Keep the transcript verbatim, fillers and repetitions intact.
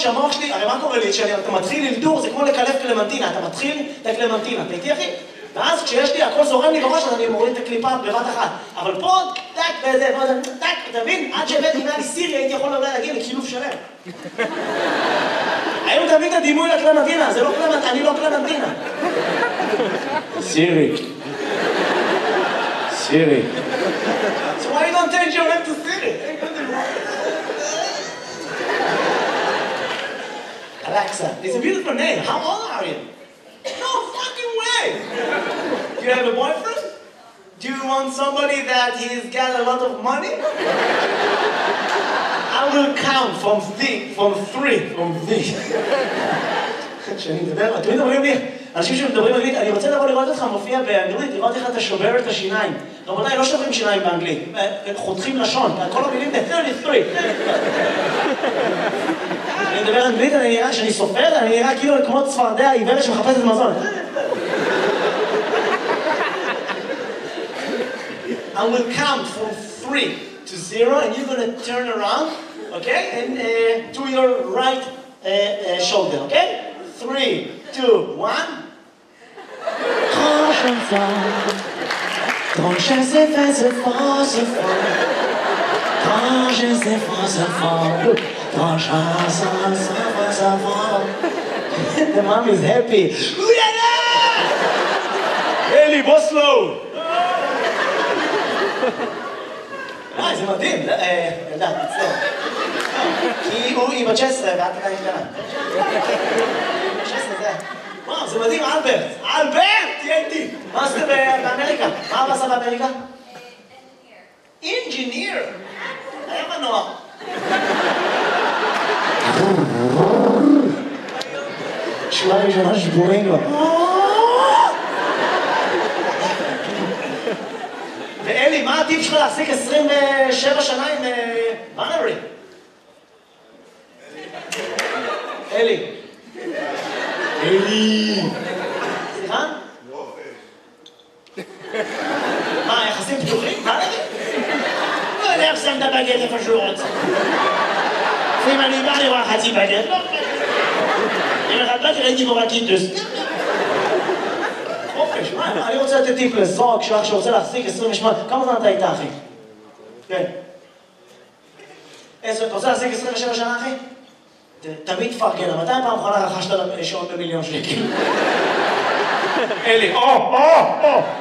שהמוח שלי, הרי מה קורה לי? כשאתה מתחיל ללדור, זה כמו לקלף קלמנטינה, אתה מתחיל את הקלמנטינה, אתה איתי אחי? ואז כשיש לי הכל זורם לי בראש, אז אני מוריד את הקליפה בבת אחת. אבל פה, טק וזה, טק, אתה מבין? עד שהבאתי, אם היה לי סירי, הייתי יכול אולי להגיע לקילוף שלם. היום תמיד את הדימוי לקלמנטינה, זה לא קלמנטינה, אני לא קלמנטינה. סירי. סירי. So why you don't change your name to Siri? Alexa, it's a beautiful name. How old are you? No fucking way! Do you have a boyfriend? Do you want somebody that he's got a lot of money? I will count from three, from three, from three. כשאני מדבר, תמיד אומרים לי, אנשים שמדברים אנגלית, אני רוצה לבוא לראות אותך מופיע באנגלית, לראות איך אתה שובר את השיניים. רבותיי, לא שוברים שיניים באנגלית, חותכים לשון, כל המילים ב-שלושים ושלוש. אני מדבר אנגלית, אני נראה שאני סופר, אני נראה כאילו כמו צפרדע עיוורת שמחפשת מזון. I will count from three to zero, and you're going to turn around, okay? And uh, to your right uh, uh, shoulder, okay? Three, two, one. Quand je vois, quand je sais faire ce fort, ce fort. Quand je sais faire ce fort, quand je sais faire ce fort. The mom is happy. Eli, בוא slow. וואי, זה מדהים. ילדה, תצטער. כי היא בת שש עשרה ואת עדיין קטנה. שש עשרה זה. וואו, זה מדהים, אלברט. אלברט! תהיה איתי. מה עשית באמריקה? מה אבא עשה באמריקה? אינג'יניר. היה מנוע. שורה ראשונה שבורים לו. ואלי, מה הטיפ שלך להחזיק עשרים ושבע שנה עם בנרי? אלי. אלי. סליחה? מה, יחסים פתוחים? בנרי? לא יודע איך שם את הבגט איפה שהוא רוצה. אם אני בא לראה חצי בגט, לא חצי. אם אחד בא ראיתי בו רקיטוס. חופש, מה? אני רוצה לתת טיפ לזוג שלך שרוצה להחזיק עשרים ושמונה. כמה זמן אתה איתה, אחי? כן. אתה רוצה להחזיק עשרים ושבע שנה, אחי? תמיד תפרגן, מתי פעם אחרונה רכשת שעון במיליון שקל? אלי, או, או, או!